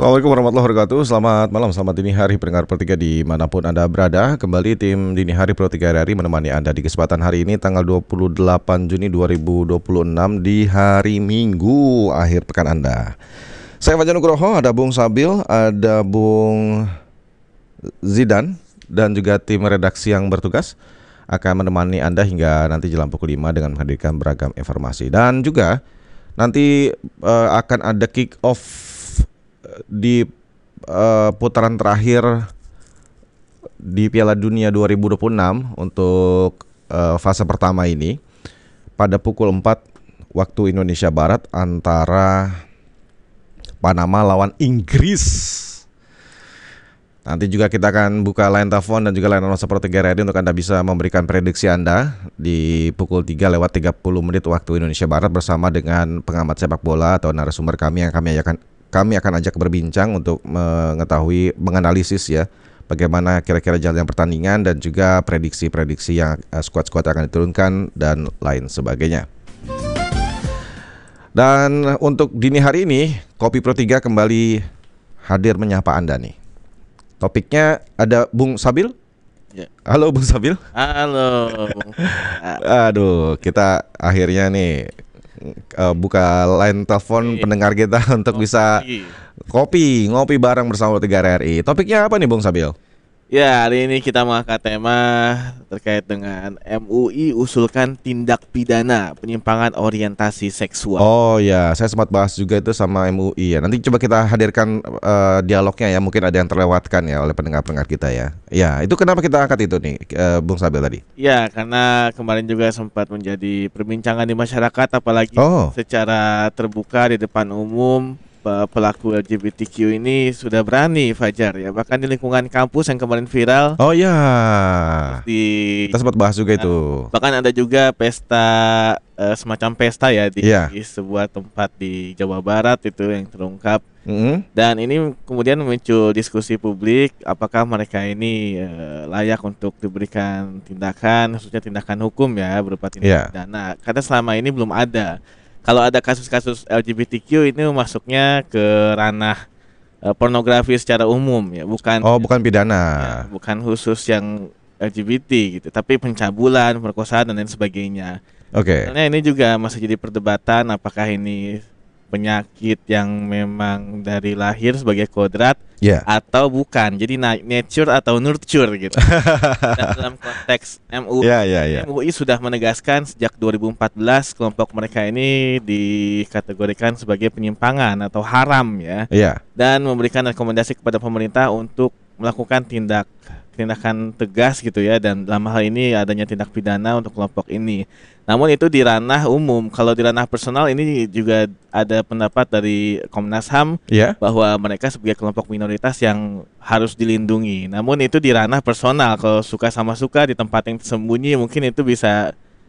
Assalamualaikum warahmatullahi wabarakatuh. Selamat malam, selamat dini hari pendengar Pro 3 dimanapun Anda berada. Kembali tim Dini Hari Pro 3 hari menemani Anda di kesempatan hari ini tanggal 28 Juni 2026 di hari Minggu akhir pekan Anda. Saya Fajar Nugroho, ada Bung Sabil, ada Bung Zidan dan juga tim redaksi yang bertugas akan menemani Anda hingga nanti jelang pukul 5 dengan menghadirkan beragam informasi. Dan juga nanti akan ada kick off di putaran terakhir di Piala Dunia 2026 untuk fase pertama ini pada pukul 4 waktu Indonesia Barat antara Panama lawan Inggris. Nanti juga kita akan buka line telepon dan juga line WhatsApp Pro 3 Radio untuk Anda bisa memberikan prediksi Anda di pukul 3:30 menit waktu Indonesia Barat bersama dengan pengamat sepak bola atau narasumber kami yang kami akan ajak berbincang untuk mengetahui, menganalisis ya bagaimana kira-kira jalannya pertandingan dan juga prediksi-prediksi yang skuad-skuad akan diturunkan dan lain sebagainya. Dan untuk dini hari ini, Kopi Pro 3 kembali hadir menyapa Anda nih. Topiknya ada Bung Sabil. Ya. Halo Bung Sabil. Halo. Aduh, kita akhirnya nih buka line telepon pendengar kita untuk bisa ngopi bareng bersama 3 RRI. Topiknya apa nih Bung Sabil? Ya, hari ini kita mengangkat tema terkait dengan MUI usulkan tindak pidana penyimpangan orientasi seksual. Oh ya, saya sempat bahas juga itu sama MUI ya. Nanti coba kita hadirkan dialognya ya. Mungkin ada yang terlewatkan ya oleh pendengar-pendengar kita ya. Ya, itu kenapa kita angkat itu nih Bung Sabil tadi? Ya, karena kemarin juga sempat menjadi perbincangan di masyarakat, apalagi secara terbuka di depan umum. Pelaku LGBTQ ini sudah berani, Fajar ya, bahkan di lingkungan kampus yang kemarin viral. Oh ya, kita sempat bahas juga itu. Bahkan ada juga pesta, semacam pesta ya di sebuah tempat di Jawa Barat itu yang terungkap. Dan ini kemudian muncul diskusi publik, apakah mereka ini layak untuk diberikan tindakan, khususnya tindakan hukum ya berupa tindak pidana. Karena selama ini belum ada. Kalau ada kasus-kasus LGBTQ ini masuknya ke ranah pornografi secara umum ya, bukan pidana. Ya, bukan khusus yang LGBT gitu, tapi pencabulan, perkosaan dan lain sebagainya. Oke. Karena ini juga masih jadi perdebatan apakah ini penyakit yang memang dari lahir sebagai kodrat atau bukan. Jadi nature atau nurture gitu. Dan dalam konteks MUI, MUI sudah menegaskan sejak 2014 kelompok mereka ini dikategorikan sebagai penyimpangan atau haram ya. Dan memberikan rekomendasi kepada pemerintah untuk melakukan tindakan tegas gitu ya, dan dalam hal ini adanya tindak pidana untuk kelompok ini. Namun itu di ranah umum. Kalau di ranah personal ini juga ada pendapat dari Komnas HAM bahwa mereka sebagai kelompok minoritas yang harus dilindungi. Namun itu di ranah personal. Kalau suka sama suka di tempat yang tersembunyi mungkin itu bisa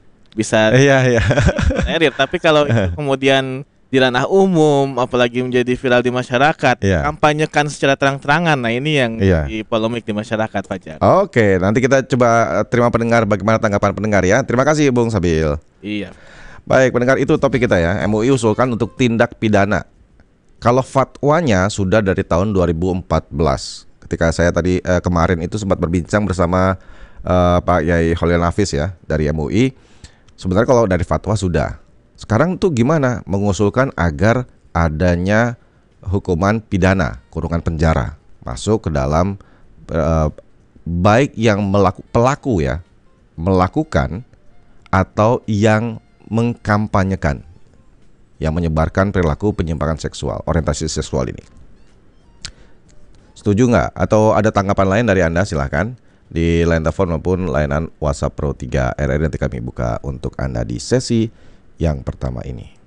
tapi kalau itu kemudian di ranah umum, apalagi menjadi viral di masyarakat, kampanyekan secara terang-terangan. Nah ini yang di polemik di masyarakat, Fajar. Oke, nanti kita coba terima pendengar bagaimana tanggapan pendengar ya. Terima kasih Bung Sabil. Iya. Baik pendengar, itu topik kita ya. MUI usulkan untuk tindak pidana. Kalau fatwanya sudah dari tahun 2014. Ketika saya tadi kemarin itu sempat berbincang bersama Pak Yai Holil Nafis ya dari MUI. Sebenarnya kalau dari fatwa sudah. Sekarang tuh gimana mengusulkan agar adanya hukuman pidana, kurungan penjara masuk ke dalam baik yang pelaku ya melakukan atau yang mengkampanyekan, yang menyebarkan perilaku penyimpangan seksual, orientasi seksual ini. Setuju nggak? Atau ada tanggapan lain dari Anda? Silahkan di line telepon maupun layanan WhatsApp Pro 3 RRI nanti kami buka untuk Anda di sesi yang pertama ini.